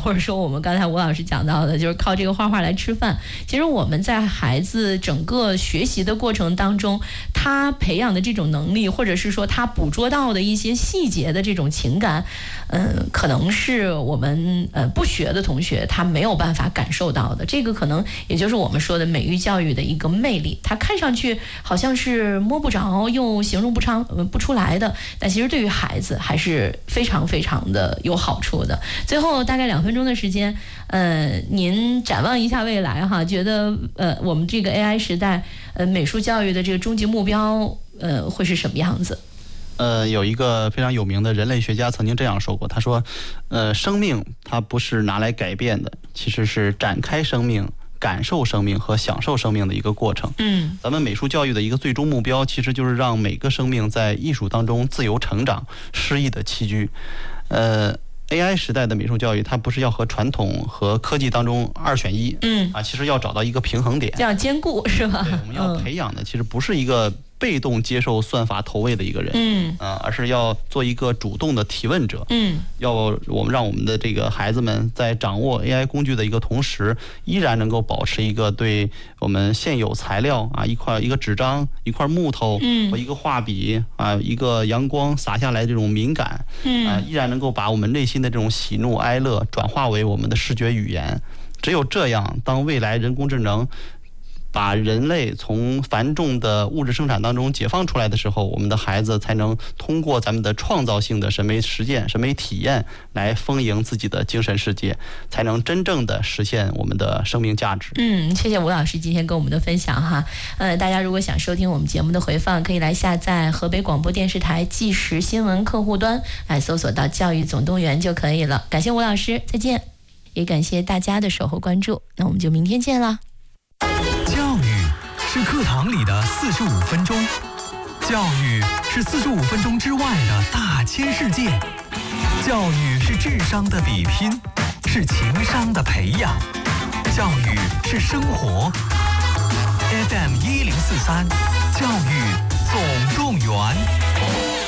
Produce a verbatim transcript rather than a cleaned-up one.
或者说我们刚才吴老师讲到的，就是靠这个画画来吃饭。其实我们在孩子整个学习的过程当中，他培养的这种能力，或者是说他捕捉到的一些细节的这种情感，嗯，可能是我们呃不学的同学他没有办法感受到的。这个可能也就是我们说的美育教育的一个魅力，它看上去好像是摸不着又形容不上不出来的，但其实对于孩子还是非常非常的有好处的。最后大概两分钟的时间，呃，您展望一下未来哈，觉得呃我们这个 A I 时代，呃美术教育的这个终极目标，呃会是什么样子？ 呃，有一个非常有名的人类学家曾经这样说过，他说，呃，生命它不是拿来改变的，其实是展开生命、感受生命和享受生命的一个过程。嗯，咱们美术教育的一个最终目标，其实就是让每个生命在艺术当中自由成长、诗意的栖居。呃。A I 时代的美术教育，它不是要和传统和科技当中二选一，嗯啊，其实要找到一个平衡点， 这样兼顾是吧？ 对，我们要培养的其实不是一个被动接受算法投喂的一个人，嗯啊，而是要做一个主动的提问者，嗯，要我们让我们的这个孩子们在掌握 A I 工具的一个同时，依然能够保持一个对我们现有材料啊，一块一个纸张、一块木头，嗯，和一个画笔啊，一个阳光洒下来这种敏感，嗯啊，依然能够把我们内心的这种喜怒哀乐转化为我们的视觉语言。只有这样，当未来人工智能把人类从繁重的物质生产当中解放出来的时候，我们的孩子才能通过咱们的创造性的审美实践、审美体验来丰盈自己的精神世界，才能真正的实现我们的生命价值。 嗯，谢谢吴老师今天跟我们的分享哈。呃，大家如果想收听我们节目的回放，可以来下载河北广播电视台即时新闻客户端，来搜索到教育总动员就可以了。感谢吴老师，再见。也感谢大家的守候关注，那我们就明天见了。 教育是课堂里的四十五分钟，教育是四十五分钟之外的大千世界，教育是智商的比拼，是情商的培养，教育是生活。F M 一零四三，教育总动员。